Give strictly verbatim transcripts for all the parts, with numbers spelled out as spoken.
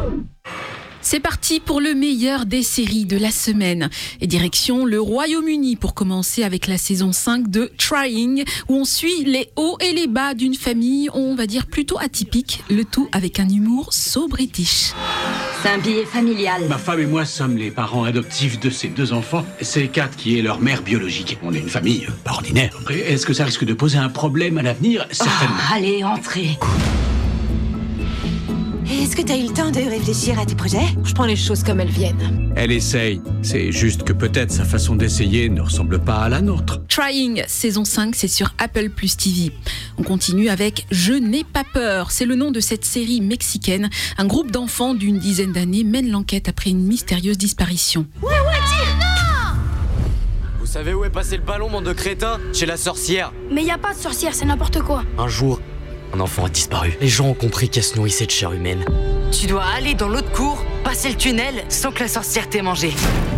C'est parti pour le meilleur des séries de la semaine. Et direction le Royaume-Uni pour commencer avec la saison cinq de Trying, où on suit les hauts et les bas d'une famille, on va dire plutôt atypique, le tout avec un humour so british. C'est un billet familial. Ma femme et moi sommes les parents adoptifs de ces deux enfants. C'est Kat qui est leur mère biologique. On est une famille pas ordinaire. Après, est-ce que ça risque de poser un problème à l'avenir ? Certainement. Oh, allez, entrez. Est-ce que t'as eu le temps de réfléchir à tes projets ? Je prends les choses comme elles viennent. Elle essaye. C'est juste que peut-être sa façon d'essayer ne ressemble pas à la nôtre. Trying, saison cinq, c'est sur Apple plus T V. On continue avec Je n'ai pas peur. C'est le nom de cette série mexicaine. Un groupe d'enfants d'une dizaine d'années mène l'enquête après une mystérieuse disparition. Ouais, ouais, tire ! Non ! Vous savez où est passé le ballon, bande de crétins ? Chez la sorcière. Mais y a pas de sorcière, c'est n'importe quoi. Un jour, un enfant a disparu. Les gens ont compris qu'elle se nourrissait de chair humaine. Tu dois aller dans l'autre cour, passer le tunnel sans que la sorcière t'ait mangé.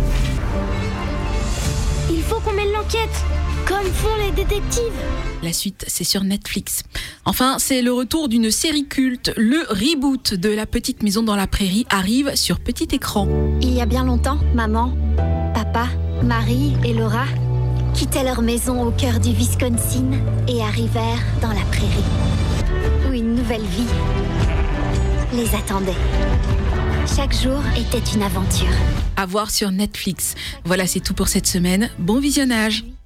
Il faut qu'on mène l'enquête, comme font les détectives. La suite, c'est sur Netflix. Enfin, c'est le retour d'une série culte. Le reboot de La Petite Maison dans la Prairie arrive sur petit écran. Il y a bien longtemps, maman, papa, Marie et Laura quittaient leur maison au cœur du Wisconsin et arrivèrent dans la prairie, où une nouvelle vie les attendait. Chaque jour était une aventure. À voir sur Netflix. Voilà, c'est tout pour cette semaine. Bon visionnage.